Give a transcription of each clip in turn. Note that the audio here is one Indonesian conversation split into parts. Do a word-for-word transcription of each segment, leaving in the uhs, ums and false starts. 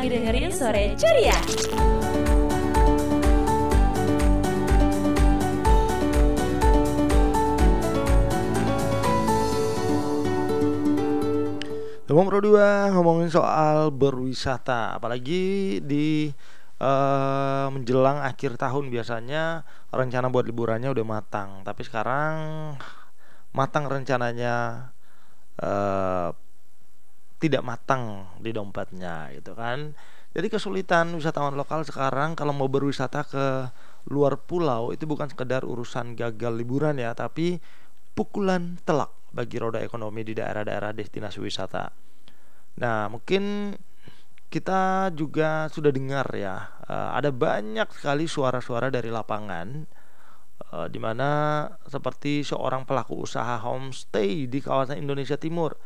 lagi dengerin Sore Ceria. Ngomong Pro dua, ngomongin soal berwisata, apalagi di uh, menjelang akhir tahun biasanya rencana buat liburannya udah matang. Tapi sekarang matang rencananya, uh, tidak matang di dompetnya gitu kan. Jadi kesulitan wisatawan lokal sekarang kalau mau berwisata ke luar pulau itu bukan sekedar urusan gagal liburan ya, tapi pukulan telak bagi roda ekonomi di daerah-daerah destinasi wisata. Nah, mungkin kita juga sudah dengar ya, eh, ada banyak sekali suara-suara dari lapangan, eh, di mana seperti seorang pelaku usaha homestay di kawasan Indonesia Timur.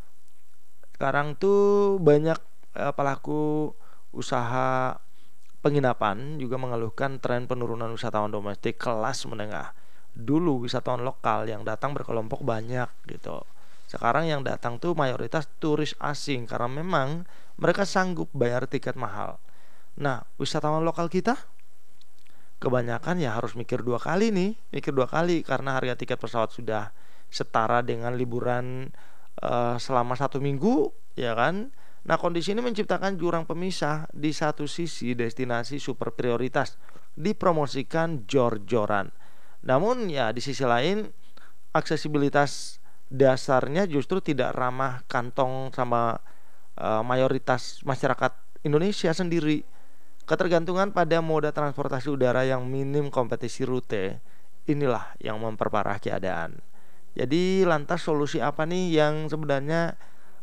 Sekarang tuh banyak eh, pelaku usaha penginapan juga mengeluhkan tren penurunan wisatawan domestik kelas menengah. Dulu wisatawan lokal yang datang berkelompok banyak gitu. Sekarang yang datang tuh mayoritas turis asing karena memang mereka sanggup bayar tiket mahal. Nah, wisatawan lokal kita kebanyakan ya harus mikir dua kali nih, mikir dua kali karena harga tiket pesawat sudah setara dengan liburan uh, selama satu minggu, ya kan? Nah, kondisi ini menciptakan jurang pemisah. Di satu sisi destinasi super prioritas dipromosikan jor-joran. Namun ya di sisi lain aksesibilitas dasarnya justru tidak ramah kantong sama uh, mayoritas masyarakat Indonesia sendiri. Ketergantungan pada moda transportasi udara yang minim kompetisi rute, inilah yang memperparah keadaan. Jadi lantas solusi apa nih yang sebenarnya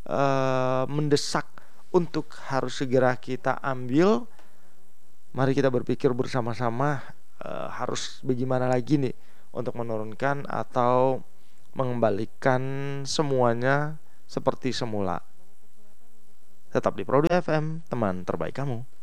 uh, mendesak untuk harus segera kita ambil? Mari kita berpikir bersama-sama, uh, harus bagaimana lagi nih untuk menurunkan atau mengembalikan semuanya seperti semula. Tetap di Pro dua F M, teman terbaik kamu.